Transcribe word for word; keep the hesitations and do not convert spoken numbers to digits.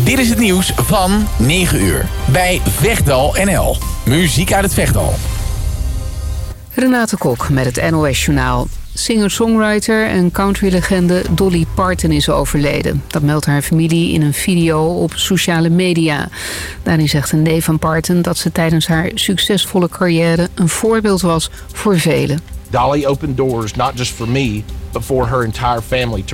Dit is het nieuws van negen uur bij Vechtdal N L. Muziek uit het Vechtdal. Renate Kok met het N O S-journaal. Singer-songwriter en countrylegende Dolly Parton is overleden. Dat meldt haar familie in een video op sociale media. Daarin zegt een neef van Parton dat ze tijdens haar succesvolle carrière een voorbeeld was voor velen. Dolly opened doors not just for me, but for her entire family to